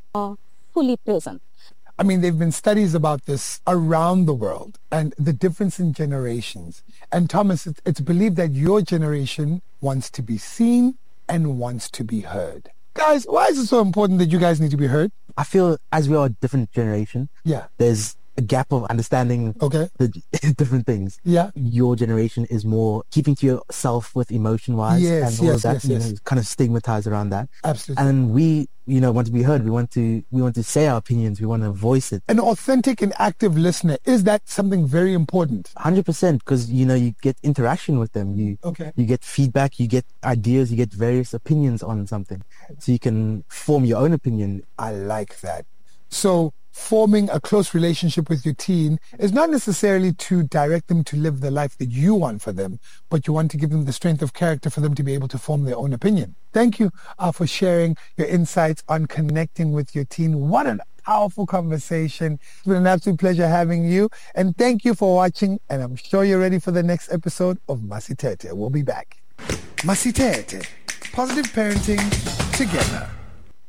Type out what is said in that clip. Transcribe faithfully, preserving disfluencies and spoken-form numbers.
are fully present. I mean, there have been studies about this around the world and the difference in generations. And Thomas, it's, it's believed that your generation wants to be seen and wants to be heard. Guys, why is it so important that you guys need to be heard? I feel as we are a different generation, yeah, there's a gap of understanding okay. the different things. Yeah. Your generation is more keeping to yourself with emotion-wise yes, and all yes, of that. Yes, you yes. know, kind of stigmatized around that. Absolutely. And we, you know, want to be heard. We want to, we want to say our opinions. We want to voice it. An authentic and active listener, is that something very important? one hundred percent, because, you know, you get interaction with them. You, okay. you get feedback, you get ideas, you get various opinions on something. So you can form your own opinion. I like that. So forming a close relationship with your teen is not necessarily to direct them to live the life that you want for them, but you want to give them the strength of character for them to be able to form their own opinion. Thank you uh, for sharing your insights on connecting with your teen. What an powerful conversation. It's been an absolute pleasure having you. And thank you for watching. And I'm sure you're ready for the next episode of Masitete. We'll be back. Masitete. Positive parenting together.